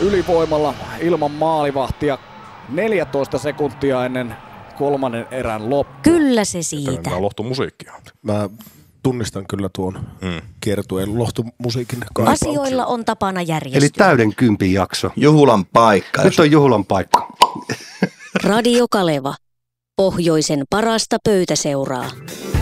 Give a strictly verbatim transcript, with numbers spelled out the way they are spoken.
ylivoimalla ilman maalivahtia neljätoista sekuntia ennen kolmannen erän loppu. Kyllä se siitä. Tämä lohtumusiikkia. Mä tunnistan kyllä tuon mm. kiertueen lohtumusiikin kaipauksen. Asioilla on tapana järjestyä. Eli täyden kympin jakso. Juhulan paikka. Nyt on juhulan paikka. Radio Kaleva. Pohjoisen parasta pöytäseuraa.